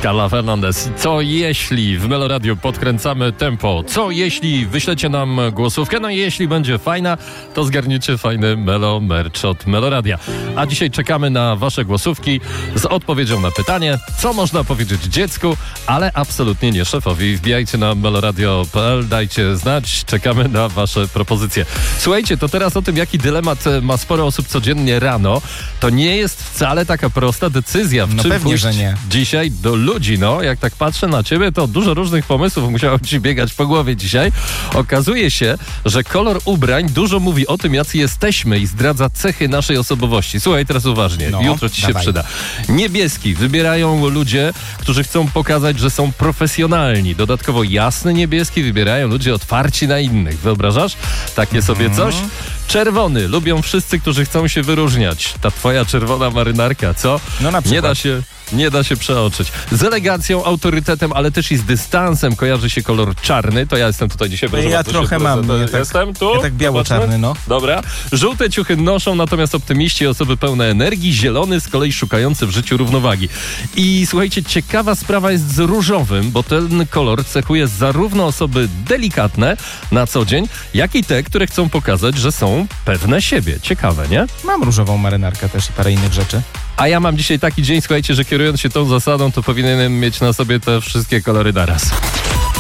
Carla Fernandez. Co jeśli w Melo Radio podkręcamy tempo? Co jeśli wyślecie nam głosówkę? No i jeśli będzie fajna, to zgarniecie fajny Melo merch od Melo Radia. A dzisiaj czekamy na wasze głosówki z odpowiedzią na pytanie, co można powiedzieć dziecku, ale absolutnie nie szefowi. Wbijajcie na meloradio.pl, dajcie znać, czekamy na wasze propozycje. Słuchajcie, to teraz o tym, jaki dylemat ma sporo osób codziennie rano. To nie jest wcale taka prosta decyzja, w czym pewnie, pójść że nie. dzisiaj do ludzi. No, jak tak patrzę na ciebie, to dużo różnych pomysłów musiało ci biegać po głowie dzisiaj. Okazuje się, że kolor ubrań dużo mówi o tym, jacy jesteśmy i zdradza cechy naszej osobowości. Słuchaj teraz uważnie, jutro ci się przyda. Niebieski wybierają ludzie, którzy chcą pokazać, że są profesjonalni. Dodatkowo jasny niebieski wybierają ludzie otwarci na innych. Wyobrażasz? Takie sobie coś? Czerwony lubią wszyscy, którzy chcą się wyróżniać. Ta twoja czerwona marynarka, co? No na przykład. Nie da się przeoczyć. Z elegancją, autorytetem, ale też i z dystansem kojarzy się kolor czarny. To ja jestem tutaj dzisiaj. Ja trochę mam. Jestem tu? Ja tak biało-czarny, no. Dobra. Żółte ciuchy noszą natomiast optymiści, osoby pełne energii. Zielony z kolei szukający w życiu równowagi. I słuchajcie, ciekawa sprawa jest z różowym, bo ten kolor cechuje zarówno osoby delikatne na co dzień, jak i te, które chcą pokazać, że są pewne siebie. Ciekawe, nie? Mam różową marynarkę też i parę innych rzeczy. A ja mam dzisiaj taki dzień, słuchajcie, że kierując się tą zasadą, to powinienem mieć na sobie te wszystkie kolory naraz.